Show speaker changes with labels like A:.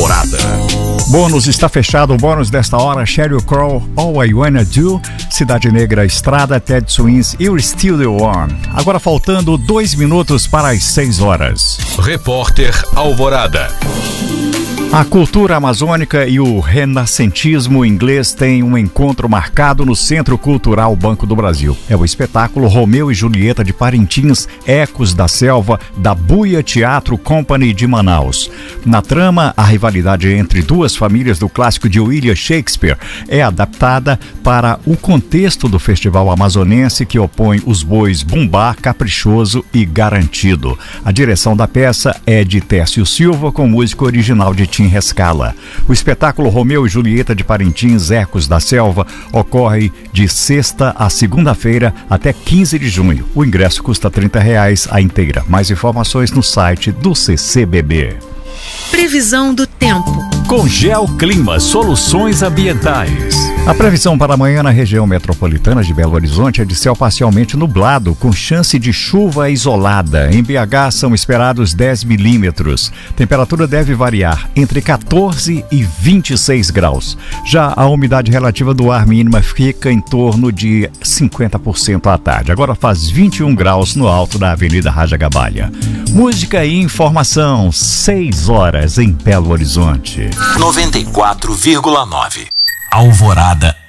A: Alvorada.
B: Bônus está fechado. O bônus desta hora: Sheryl Crow, All I Wanna Do, Cidade Negra Estrada, Ted Swings, You're Still the One. Agora faltando 2 minutos para as 6 horas.
A: Repórter Alvorada.
B: A cultura amazônica e o renascentismo inglês têm um encontro marcado no Centro Cultural Banco do Brasil. É o espetáculo Romeu e Julieta de Parintins, Ecos da Selva, da Buia Teatro Company de Manaus. Na trama, a rivalidade entre duas famílias do clássico de William Shakespeare é adaptada para o contexto do festival amazonense que opõe os bois Bumbá, Caprichoso e Garantido. A direção da peça é de Tércio Silva, com música original de Tim Rescala. O espetáculo Romeu e Julieta de Parintins, Ecos da Selva, ocorre de sexta a segunda-feira até 15 de junho. O ingresso custa R$30 a inteira. Mais informações no site do CCBB.
C: Previsão do tempo.
B: Com Geoclima Soluções Ambientais. A previsão para amanhã na região metropolitana de Belo Horizonte é de céu parcialmente nublado, com chance de chuva isolada. Em BH são esperados 10 milímetros. Temperatura deve variar entre 14 e 26 graus. Já a umidade relativa do ar mínima fica em torno de 50% à tarde. Agora faz 21 graus no alto da Avenida Raja Gabalha. Música e informação, 6 horas em Belo Horizonte.
A: 94,9. Alvorada